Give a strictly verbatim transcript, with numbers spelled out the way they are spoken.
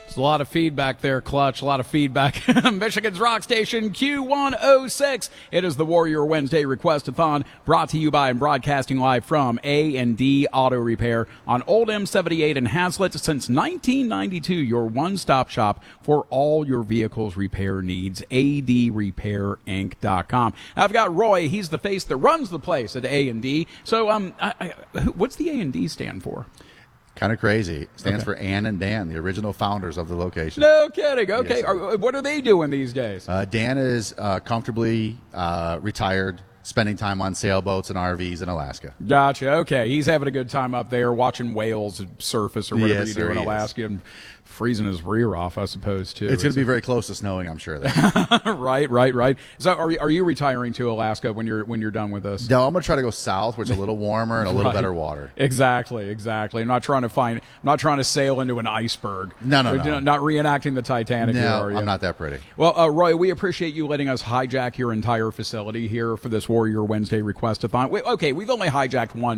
There's a lot of feedback there, Clutch. A lot of feedback. Michigan's Rock Station, Q one oh six. It is the Warrior Wednesday Request-a-thon, brought to you by and broadcasting live from A and D Auto Repair on Old M seventy-eight in Hazlitt. Since nineteen ninety-two, your one-stop shop for all your vehicle's repair needs. A D repair inc dot com. I've got Roy. He's the face that runs the place at A and D. So, um, I, I, what's the A and D stand for? Kind of crazy. It stands Okay. for Ann and Dan, the original founders of the location. No kidding. Okay. Yes, Are- what are they doing these days? Uh, Dan is uh, comfortably uh, retired, spending time on sailboats and R Vs in Alaska. Gotcha. Okay. He's having a good time up there watching whales surface or whatever Yes, you do sir, in he is. Alaska and freezing his rear off, I suppose, too. It's going to be very close to snowing, I'm sure. Then. right, right, right. So are you, are you retiring to Alaska when you're when you're done with this? No, I'm going to try to go south, which is a little warmer and a little Right. better water. Exactly, exactly. I'm not trying to find I'm not trying to sail into an iceberg. No, no, Or, no. Not reenacting the Titanic here, No, are you? I'm not that pretty. Well, uh, Roy, we appreciate you letting us hijack your entire facility here for this Warrior Wednesday Request-a-thon. We, okay, we've only hijacked one